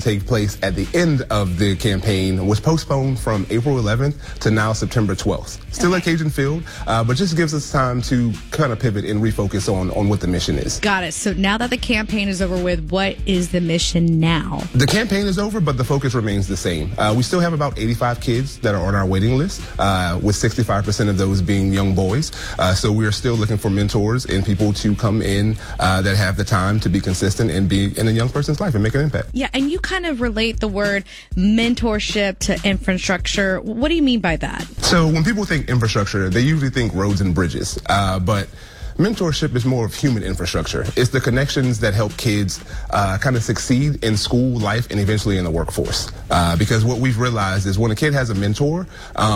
take place at the end of the campaign was postponed from April 11th to now September 12th. Still at Cajun Field, but just gives us time to kind of pivot and refocus on what the mission is. Got it. So now that the campaign is over with, what is the mission now? The campaign is over, but the focus remains the same. We still have about 85 kids that are on our waiting list, with 65% of those being young boys. So we are still looking for mentors and people to come in that have the time to be consistent and be in a young person's life and make an impact. Yeah, and you kind of relate the word mentorship to infrastructure. What do you mean by that? So when people think infrastructure, they usually think roads and bridges, but mentorship is more of human infrastructure. It's the connections that help kids kind of succeed in school life and eventually in the workforce. Because what we've realized is when a kid has a mentor,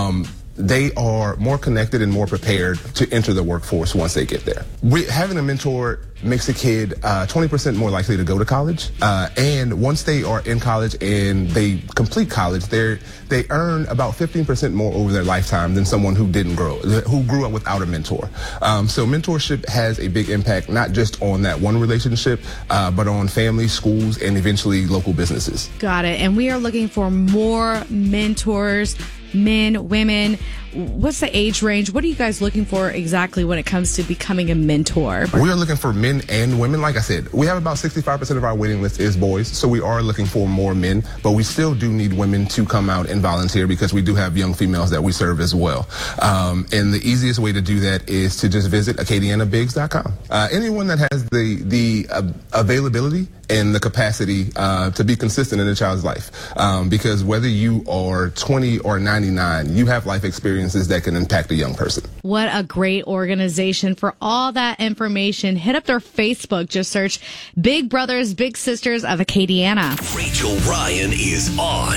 they are more connected and more prepared to enter the workforce once they get there. Having a mentor makes a kid 20% more likely to go to college. And once they are in college and they complete college, they earn about 15% more over their lifetime than someone who grew up without a mentor. So mentorship has a big impact, not just on that one relationship, but on families, schools, and eventually local businesses. Got it. And we are looking for more mentors, men, women. What's the age range? What are you guys looking for exactly when it comes to becoming a mentor? We are looking for men and women. Like I said, we have about 65% of our waiting list is boys, so we are looking for more men, but we still do need women to come out and volunteer because we do have young females that we serve as well. And the easiest way to do that is to just visit acadianabigs.com. Anyone that has the availability and the capacity to be consistent in a child's life. Because whether you are 20 or 99, you have life experiences that can impact a young person. What a great organization. For all that information, hit up their Facebook. Just search Big Brothers, Big Sisters of Acadiana. Rachel Ryan is on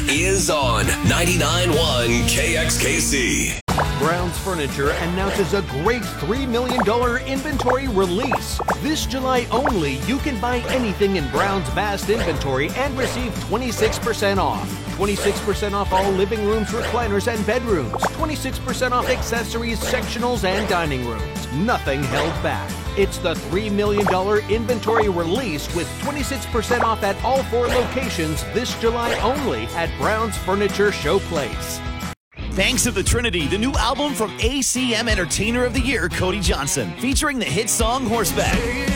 99.1 KXKC. Brown's Furniture announces a great $3 million inventory release. This July only, you can buy anything in Brown's vast inventory and receive 26% off. 26% off all living rooms, recliners, and bedrooms. 26% off accessories, sectionals, and dining rooms. Nothing held back. It's the $3 million inventory release with 26% off at all 4 locations this July only at Brown's Furniture Showplace. Banks of the Trinity, the new album from ACM Entertainer of the Year, Cody Johnson, featuring the hit song Horseback.